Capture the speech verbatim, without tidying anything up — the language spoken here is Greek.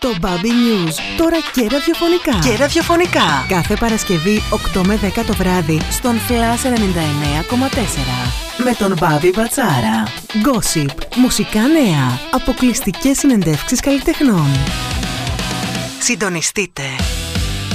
Το Bobby News, τώρα και ραδιοφωνικά. Και ραδιοφωνικά. Κάθε Παρασκευή οκτώ με δέκα το βράδυ στον Flash ενενήντα εννέα κόμμα τέσσερα. Με τον Μπάμπη Μπατσάρα. Gossip, μουσικά νέα, αποκλειστικές συνεντεύξεις καλλιτεχνών. Συντονιστείτε.